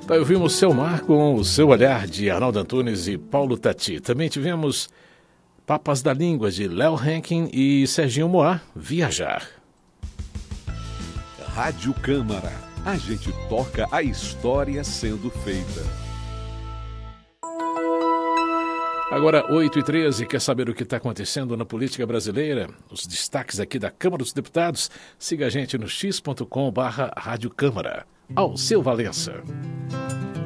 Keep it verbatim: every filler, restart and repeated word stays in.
Daí ouvimos Seu Mar com O Seu Olhar, de Arnaldo Antunes e Paulo Tati. Também tivemos Papas da Língua, de Léo Rankin e Serginho Moá, Viajar. Rádio Câmara. A gente toca a história sendo feita. Agora, oito e treze, quer saber o que está acontecendo na política brasileira? Os destaques aqui da Câmara dos Deputados? Siga a gente no x ponto com barra Rádio Câmara. Ao seu Valença.